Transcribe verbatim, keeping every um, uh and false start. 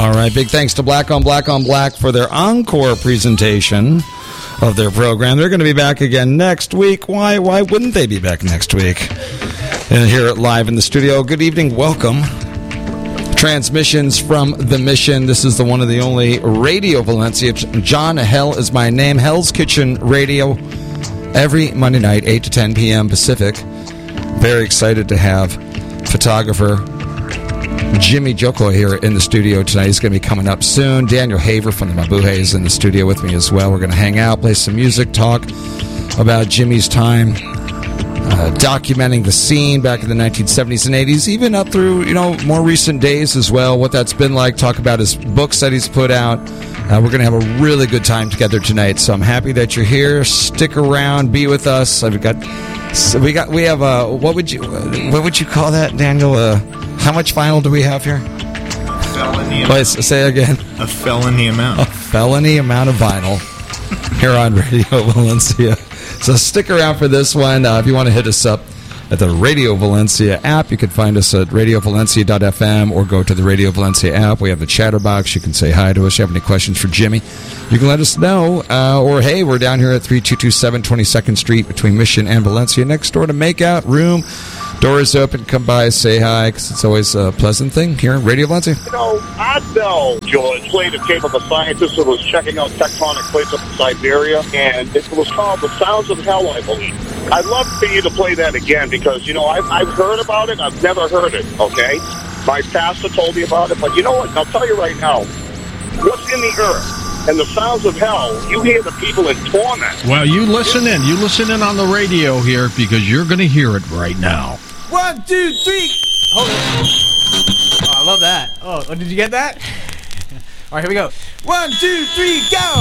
All right, big thanks to Black on Black on Black for their encore presentation of their program. They're going to be back again next week. Why Why wouldn't they be back next week? And here live in the studio. Good evening, welcome. Transmissions from the Mission. This is the one and the only Radio Valencia. John Hell is my name. Hell's Kitchen Radio. Every Monday night, eight to ten p.m. Pacific. Very excited to have photographer Jimmy Joko here in the studio tonight. He's going to be coming up soon. Daniel Haver from the Mabuhay is in the studio with me as well. We're going to hang out, play some music, talk about Jimmy's time uh, documenting the scene back in the nineteen seventies and eighties, even up through, you know, more recent days as well, what that's been like, talk about his books that he's put out. Uh, we're going to have a really good time together tonight, so I'm happy that you're here. Stick around, be with us. I've got, so we got, we have a, what would you, what would you call that, Daniel? Uh, how much vinyl do we have here? A felony Please, say again. A felony amount. A felony amount of vinyl here on Radio Valencia. So stick around for this one. Uh, if you want to hit us up at the Radio Valencia app, you can find us at radio valencia dot f m or go to the Radio Valencia app. We have the chatterbox. You can say hi to us. If you have any questions for Jimmy, you can let us know. Uh, or, hey, we're down here at three two two seven twenty-second Street between Mission and Valencia, next door to Makeout Room. Doors open. Come by, say hi, because it's always a pleasant thing here in Radio Valencia. You know, I know George played a tape of a scientist who was checking out tectonic plates up in Siberia, and it was called The Sounds of Hell, I believe. I'd love for you to play that again because, you know, I've, I've heard about it. I've never heard it, okay? My pastor told me about it, but you know what? I'll tell you right now, what's in the earth and the sounds of hell, you hear the people in torment. Well, you listen in. You listen in on the radio here because you're going to hear it right now. One, two, three. Hold it. Oh, I love that. Oh, did you get that? All right, here we go. One, two, three, go.